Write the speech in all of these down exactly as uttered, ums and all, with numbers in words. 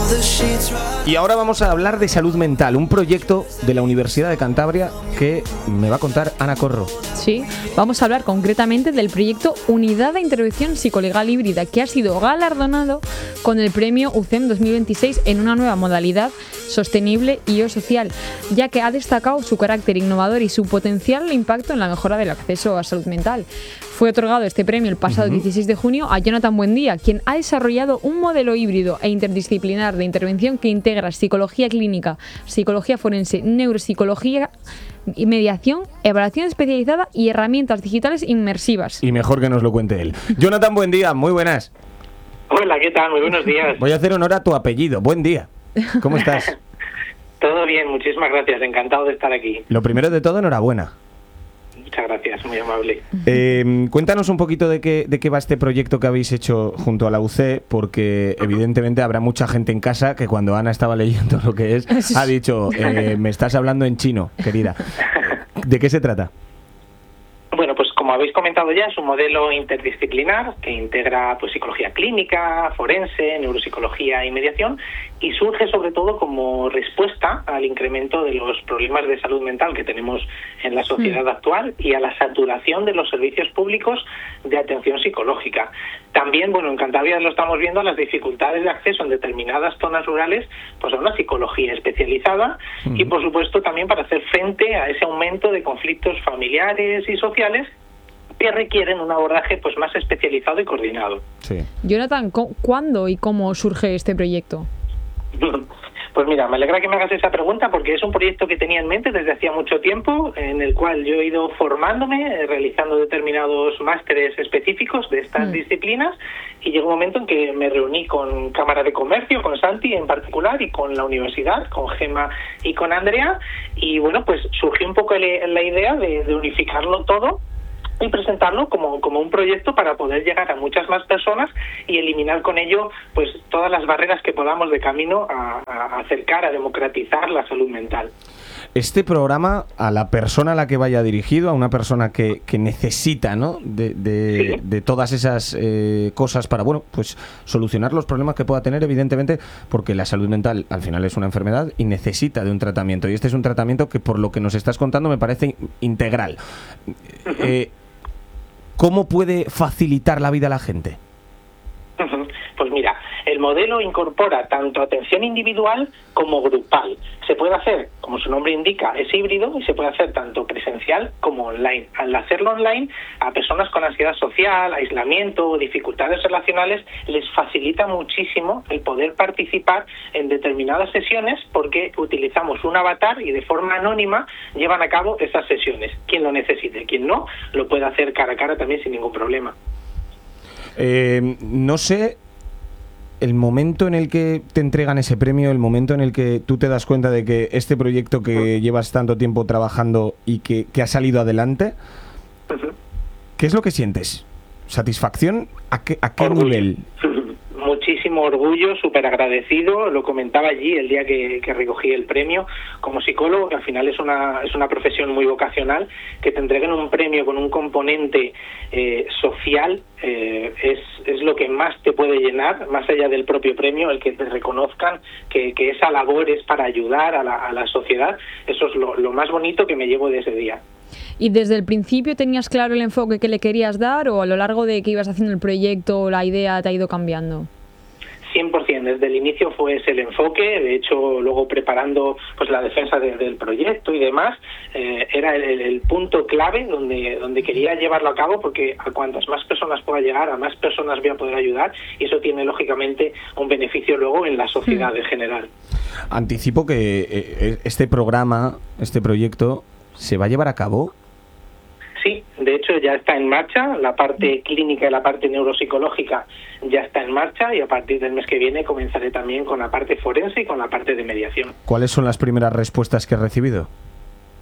Y ahora vamos a hablar de salud mental, un proyecto de la Universidad de Cantabria que me va a contar Ana Corro. Sí, vamos a hablar concretamente del proyecto Unidad de Intervención Psicolegal Híbrida, que ha sido galardonado con el premio U C E M dos mil veintiséis en una nueva modalidad sostenible y o social, ya que ha destacado su carácter innovador y su potencial impacto en la mejora del acceso a salud mental. Fue otorgado este premio el pasado uh-huh. dieciséis de junio a Jonathan Buendía, quien ha desarrollado un modelo híbrido e interdisciplinar de intervención que integra psicología clínica, psicología forense, neuropsicología y mediación, evaluación especializada y herramientas digitales inmersivas. Y mejor que nos lo cuente él. Jonathan, buen día, muy buenas. Hola, ¿qué tal? Muy buenos días. Voy a hacer honor a tu apellido. Buen día. ¿Cómo estás? Todo bien, muchísimas gracias. Encantado de estar aquí. Lo primero de todo, enhorabuena. Muchas gracias, muy amable. Eh, cuéntanos un poquito de qué, de qué va este proyecto que habéis hecho junto a la U C E, porque evidentemente habrá mucha gente en casa que cuando Ana estaba leyendo lo que es, ha dicho, eh, me estás hablando en chino, querida. ¿De qué se trata? Bueno, pues como habéis comentado ya, es un modelo interdisciplinar que integra pues psicología clínica, forense, neuropsicología y mediación, y surge sobre todo como respuesta al incremento de los problemas de salud mental que tenemos en la sociedad mm. actual y a la saturación de los servicios públicos de atención psicológica. También, bueno, en Cantabria lo estamos viendo, las dificultades de acceso en determinadas zonas rurales pues a una psicología especializada mm. y, por supuesto, también para hacer frente a ese aumento de conflictos familiares y sociales que requieren un abordaje pues más especializado y coordinado. Sí. Jonathan, ¿cuándo y cómo surge este proyecto? Pues mira, me alegra que me hagas esa pregunta porque es un proyecto que tenía en mente desde hacía mucho tiempo, en el cual yo he ido formándome, realizando determinados másteres específicos de estas mm. disciplinas, y llegó un momento en que me reuní con Cámara de Comercio, con Santi en particular, y con la universidad, con Gemma y con Andrea, y bueno, pues surgió un poco la idea de, de unificarlo todo y presentarlo como, como un proyecto para poder llegar a muchas más personas y eliminar con ello pues todas las barreras que podamos de camino a, a acercar, a democratizar la salud mental. Este programa, a la persona a la que vaya dirigido, a una persona que, que necesita, ¿no?, de, de, ¿Sí? de todas esas eh, cosas para, bueno, pues solucionar los problemas que pueda tener, evidentemente, porque la salud mental al final es una enfermedad y necesita de un tratamiento. Y este es un tratamiento que, por lo que nos estás contando, me parece integral. Uh-huh. Eh, ¿Cómo puede facilitar la vida a la gente? Pues mira, el modelo incorpora tanto atención individual como grupal. Se puede hacer, como su nombre indica, es híbrido y se puede hacer tanto presencial como online. Al hacerlo online, a personas con ansiedad social, aislamiento o dificultades relacionales, les facilita muchísimo el poder participar en determinadas sesiones porque utilizamos un avatar y de forma anónima llevan a cabo esas sesiones. Quien lo necesite, quien no, lo puede hacer cara a cara también sin ningún problema. Eh, no sé... El momento en el que te entregan ese premio, el momento en el que tú te das cuenta de que este proyecto que llevas tanto tiempo trabajando y que, que ha salido adelante, ¿qué es lo que sientes? ¿Satisfacción? ¿A qué, a qué orgullo. nivel? Muchísimo orgullo, súper agradecido. Lo comentaba allí el día que, que recogí el premio como psicólogo, que al final es una es una profesión muy vocacional, que te entreguen un premio con un componente eh, social eh, es, es lo que más te puede llenar, más allá del propio premio, el que te reconozcan que, que esa labor es para ayudar a la, a la sociedad. Eso es lo, lo más bonito que me llevo de ese día. ¿Y desde el principio tenías claro el enfoque que le querías dar o a lo largo de que ibas haciendo el proyecto la idea te ha ido cambiando? cien por ciento, desde el inicio fue ese el enfoque. De hecho, luego preparando pues la defensa de, del proyecto y demás, eh, era el, el punto clave donde, donde quería llevarlo a cabo, porque a cuantas más personas pueda llegar, a más personas voy a poder ayudar, y eso tiene lógicamente un beneficio luego en la sociedad en general. Anticipo que eh, este programa, este proyecto, ¿se va a llevar a cabo? Sí, de hecho ya está en marcha, la parte clínica y la parte neuropsicológica ya está en marcha, y a partir del mes que viene comenzaré también con la parte forense y con la parte de mediación. ¿Cuáles son las primeras respuestas que has recibido?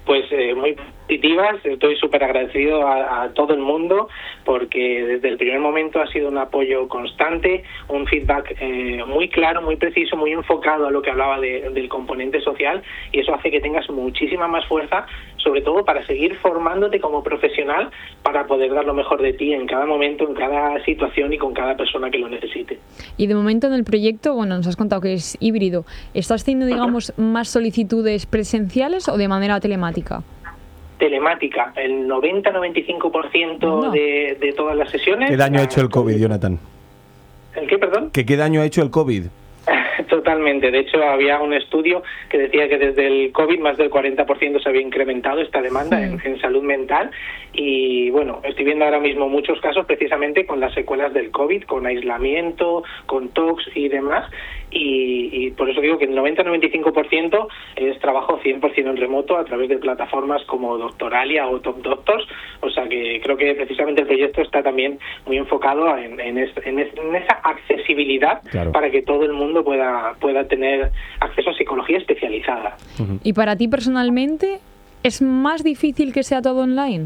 Pues eh, muy positivas, estoy súper agradecido a, a todo el mundo porque desde el primer momento ha sido un apoyo constante, un feedback eh, muy claro, muy preciso, muy enfocado a lo que hablaba de, del componente social, y eso hace que tengas muchísima más fuerza, sobre todo para seguir formándote como profesional para poder dar lo mejor de ti en cada momento, en cada situación y con cada persona que lo necesite. Y de momento en el proyecto, bueno, nos has contado que es híbrido, ¿estás teniendo, digamos, más solicitudes presenciales o de manera telemática? Telemática, el noventa a noventa y cinco por ciento no. de, de todas las sesiones. ¿Qué daño ha hecho el COVID, Jonathan? ¿El qué, perdón? ¿Que qué daño ha hecho el COVID? Totalmente. De hecho, había un estudio que decía que desde el COVID más del cuarenta por ciento se había incrementado esta demanda sí. en, en salud mental. Y bueno, estoy viendo ahora mismo muchos casos precisamente con las secuelas del COVID, con aislamiento, con tox y demás. Y, y por eso digo que el noventa a noventa y cinco por ciento es trabajo cien por ciento en remoto a través de plataformas como Doctoralia o Top Doctors. O sea que creo que precisamente el proyecto está también muy enfocado en, en, es, en, es, en esa accesibilidad claro. para que todo el mundo pueda, pueda tener acceso a psicología especializada. Uh-huh. ¿Y para ti personalmente es más difícil que sea todo online?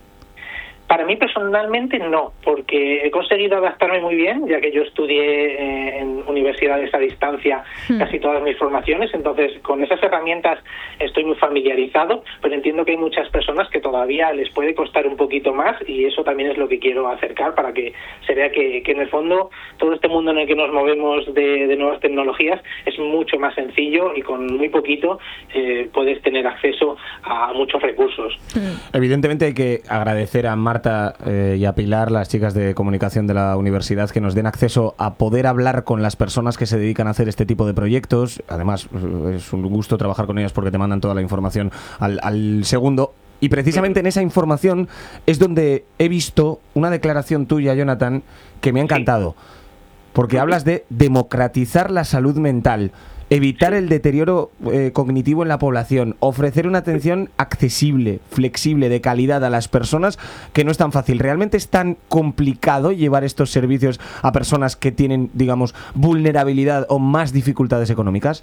Para mí personalmente no, porque he conseguido adaptarme muy bien, ya que yo estudié eh, en universidades a distancia hmm. casi todas mis formaciones, entonces con esas herramientas estoy muy familiarizado, pero entiendo que hay muchas personas que todavía les puede costar un poquito más, y eso también es lo que quiero acercar para que se vea que, que en el fondo todo este mundo en el que nos movemos de, de nuevas tecnologías es mucho más sencillo y con muy poquito eh, puedes tener acceso a muchos recursos. Evidentemente hay que agradecer a Marta Eh, y a Pilar, las chicas de comunicación de la universidad, que nos den acceso a poder hablar con las personas que se dedican a hacer este tipo de proyectos. Además, es un gusto trabajar con ellas porque te mandan toda la información al, al segundo. Y precisamente en esa información es donde he visto una declaración tuya, Jonathan, que me ha encantado. Porque hablas de democratizar la salud mental, evitar el deterioro eh, cognitivo en la población, ofrecer una atención accesible, flexible, de calidad a las personas, que no es tan fácil. ¿Realmente es tan complicado llevar estos servicios a personas que tienen, digamos, vulnerabilidad o más dificultades económicas?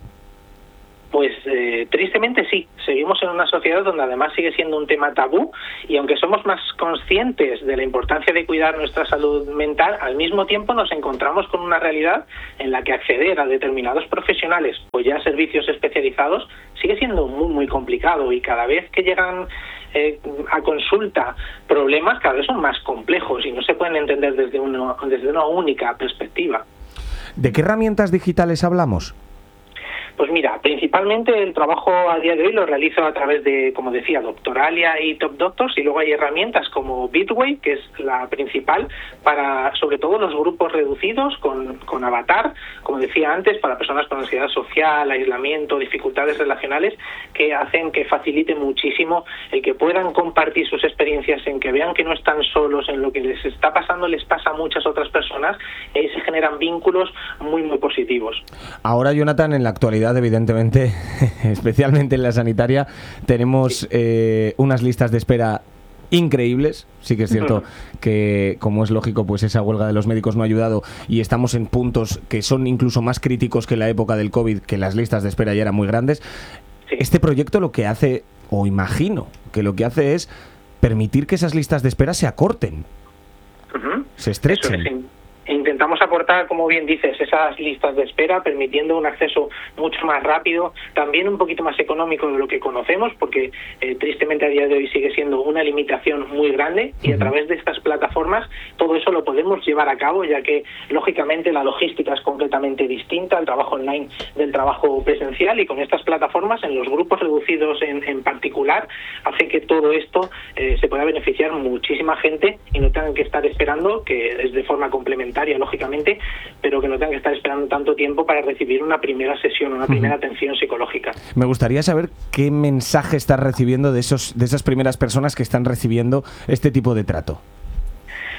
Pues eh, tristemente sí, seguimos en una sociedad donde además sigue siendo un tema tabú, y aunque somos más conscientes de la importancia de cuidar nuestra salud mental, al mismo tiempo nos encontramos con una realidad en la que acceder a determinados profesionales o ya servicios especializados sigue siendo muy muy complicado, y cada vez que llegan eh, a consulta problemas cada vez son más complejos y no se pueden entender desde, uno, desde una única perspectiva. ¿De qué herramientas digitales hablamos? Pues mira, principalmente el trabajo a día de hoy lo realizo a través de, como decía, Doctoralia y Top Doctors, y luego hay herramientas como Bitway, que es la principal para, sobre todo, los grupos reducidos con, con avatar, como decía antes, para personas con ansiedad social, aislamiento, dificultades relacionales, que hacen que facilite muchísimo el que puedan compartir sus experiencias, en que vean que no están solos, en lo que les está pasando les pasa a muchas otras personas, y ahí se generan vínculos muy, muy positivos. Ahora, Jonathan, en la actualidad, evidentemente, especialmente en la sanitaria, tenemos sí. eh, unas listas de espera increíbles. Sí que es cierto uh-huh. que, como es lógico, pues esa huelga de los médicos no ha ayudado, y estamos en puntos que son incluso más críticos que en la época del COVID, que las listas de espera ya eran muy grandes. Sí. Este proyecto lo que hace, o imagino que lo que hace, es permitir que esas listas de espera se acorten, uh-huh. se estrechen. Intentamos acortar, como bien dices, esas listas de espera, permitiendo un acceso mucho más rápido, también un poquito más económico de lo que conocemos, porque eh, tristemente a día de hoy sigue siendo una limitación muy grande, y a través de estas plataformas todo eso lo podemos llevar a cabo, ya que lógicamente la logística es completamente distinta al trabajo online del trabajo presencial, y con estas plataformas, en los grupos reducidos en, en particular, hace que todo esto eh, se pueda beneficiar muchísima gente y no tengan que estar esperando, que es de forma complementaria, lógicamente, pero que no tengan que estar esperando tanto tiempo para recibir una primera sesión, una primera uh-huh. atención psicológica. Me gustaría saber qué mensaje estás recibiendo de esos de esas primeras personas que están recibiendo este tipo de trato.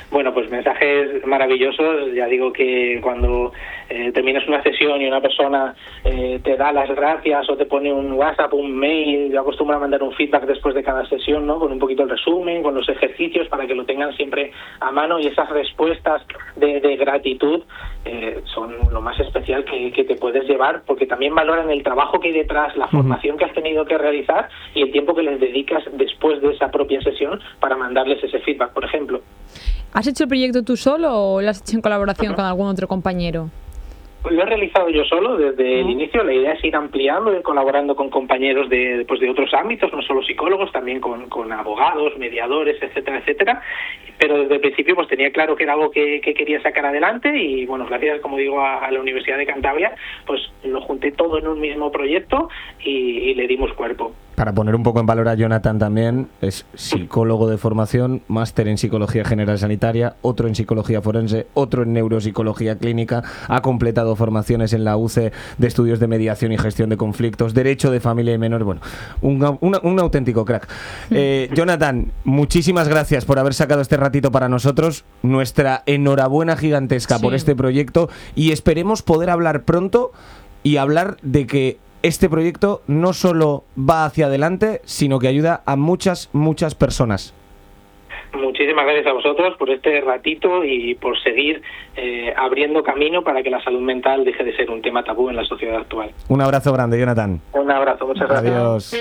Bueno, pues mensajes maravillosos. Ya digo que cuando eh, terminas una sesión y una persona eh, te da las gracias o te pone un WhatsApp, un mail, yo acostumbro a mandar un feedback después de cada sesión, ¿no? Con un poquito el resumen, con los ejercicios para que lo tengan siempre a mano, y esas respuestas de, de gratitud eh, son lo más especial que, que te puedes llevar, porque también valoran el trabajo que hay detrás, la formación que has tenido que realizar y el tiempo que les dedicas después de esa propia sesión para mandarles ese feedback, por ejemplo. ¿Has hecho el proyecto tú solo o lo has hecho en colaboración uh-huh. con algún otro compañero? Lo he realizado yo solo desde el inicio. La idea es ir ampliando, ir colaborando con compañeros de, pues de otros ámbitos, no solo psicólogos, también con, con abogados, mediadores, etcétera, etcétera. Pero desde el principio pues tenía claro que era algo que, que quería sacar adelante y, bueno, gracias, como digo, a, a la Universidad de Cantabria, pues lo junté todo en un mismo proyecto y, y le dimos cuerpo. Para poner un poco en valor a Jonathan también, es psicólogo de formación, máster en Psicología General Sanitaria, otro en Psicología Forense, otro en Neuropsicología Clínica, ha completado formaciones en la U C E de Estudios de Mediación y Gestión de Conflictos, Derecho de Familia y Menores, bueno, un, un, un auténtico crack. Eh, Jonathan, muchísimas gracias por haber sacado este ratito para nosotros, nuestra enhorabuena gigantesca sí. por este proyecto, y esperemos poder hablar pronto y hablar de que este proyecto no solo va hacia adelante, sino que ayuda a muchas, muchas personas. Muchísimas gracias a vosotros por este ratito y por seguir eh, abriendo camino para que la salud mental deje de ser un tema tabú en la sociedad actual. Un abrazo grande, Jonathan. Un abrazo, muchas gracias. Adiós.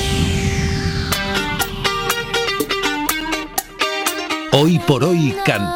Hoy por hoy, Cantabria.